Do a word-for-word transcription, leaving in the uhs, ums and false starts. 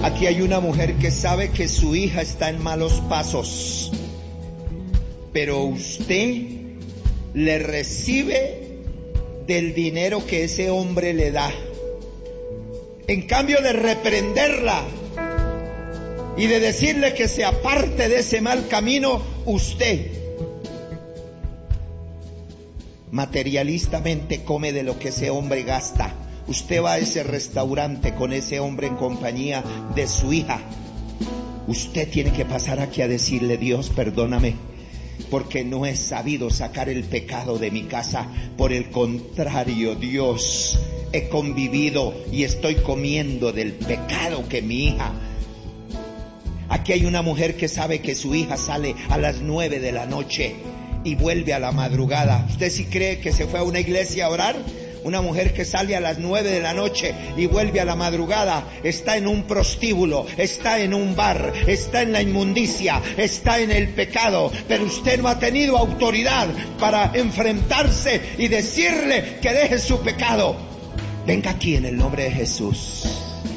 Aquí hay una mujer que sabe que su hija está en malos pasos, pero usted le recibe del dinero que ese hombre le da. En cambio de reprenderla y de decirle que se aparte de ese mal camino, usted materialistamente come de lo que ese hombre gasta. Usted va a ese restaurante con ese hombre en compañía de su hija. Usted tiene que pasar aquí a decirle: Dios, perdóname, porque no he sabido sacar el pecado de mi casa. Por el contrario, Dios, he convivido y estoy comiendo del pecado que mi hija. Aquí hay una mujer que sabe que su hija sale a las nueve de la noche y vuelve a la madrugada. ¿Usted sí cree que se fue a una iglesia a orar? Una mujer que sale a las nueve de la noche y vuelve a la madrugada está en un prostíbulo, está en un bar, está en la inmundicia, está en el pecado. Pero usted no ha tenido autoridad para enfrentarse y decirle que deje su pecado. Venga aquí en el nombre de Jesús.